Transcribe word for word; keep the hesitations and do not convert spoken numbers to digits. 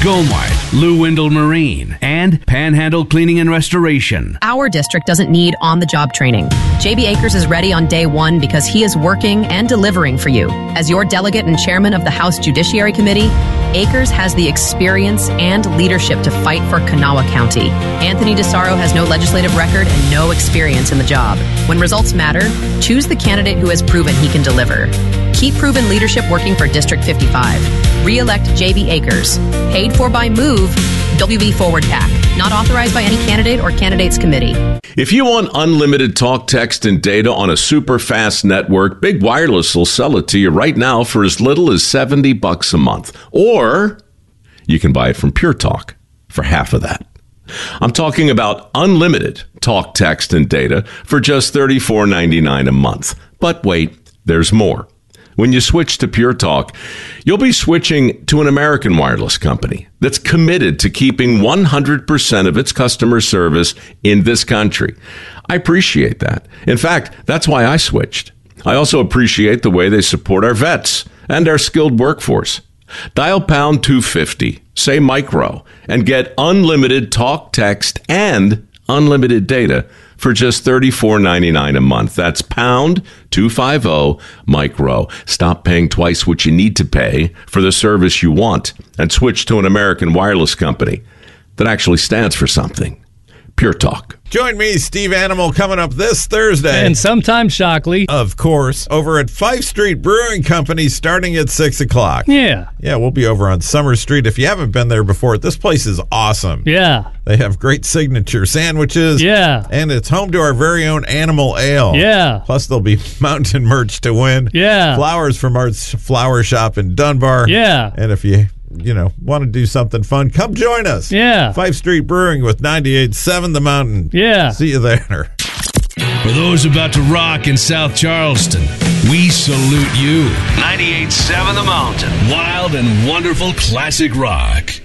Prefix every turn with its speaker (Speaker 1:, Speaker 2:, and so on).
Speaker 1: Gomart, Lou Windle Marine, and Panhandle Cleaning and Restoration.
Speaker 2: Our district doesn't need on-the-job training. J B Akers is ready on day one because he is working and delivering for you. As your delegate and chairman of the House Judiciary Committee, Akers has the experience and leadership to fight for Kanawha County. Anthony DeSaro has no legislative record and no experience in the job. When results matter, choose the candidate who has proven he can deliver. Keep proven leadership working for District fifty-five. Re-elect J B Akers. Paid for by Move, W V Forward PAC. Not authorized by any candidate or candidates committee.
Speaker 3: If you want unlimited talk, text, and data on a super fast network, Big Wireless will sell it to you right now for as little as seventy bucks a month. Or you can buy it from Pure Talk for half of that. I'm talking about unlimited talk, text, and data for just thirty-four ninety-nine a month. But wait, there's more. When you switch to Pure Talk, you'll be switching to an American wireless company that's committed to keeping one hundred percent of its customer service in this country. I appreciate that. In fact, that's why I switched. I also appreciate the way they support our vets and our skilled workforce. Dial pound two fifty, say micro, and get unlimited talk, text, and unlimited data for just thirty-four ninety-nine a month. That's pound two fifty micro. Stop paying twice what you need to pay for the service you want and switch to an American wireless company that actually stands for something. Pure Talk.
Speaker 4: Join me, Steve Animal, coming up this Thursday.
Speaker 5: And sometime Shockley.
Speaker 4: Of course, over at Fife Street Brewing Company starting at six o'clock.
Speaker 5: Yeah.
Speaker 4: Yeah, we'll be over on Summer Street. If you haven't been there before, this place is awesome.
Speaker 5: Yeah.
Speaker 4: They have great signature sandwiches.
Speaker 5: Yeah.
Speaker 4: And it's home to our very own Animal Ale.
Speaker 5: Yeah.
Speaker 4: Plus, there'll be mountain merch to win.
Speaker 5: Yeah.
Speaker 4: Flowers from our flower shop in Dunbar.
Speaker 5: Yeah.
Speaker 4: And if you... you know, want to do something fun, come join us.
Speaker 5: Yeah.
Speaker 4: Fife Street Brewing with ninety-eight point seven The Mountain.
Speaker 5: Yeah.
Speaker 4: See you there.
Speaker 1: For those about to rock in South Charleston, we salute you. ninety-eight point seven The Mountain. Wild and wonderful classic rock.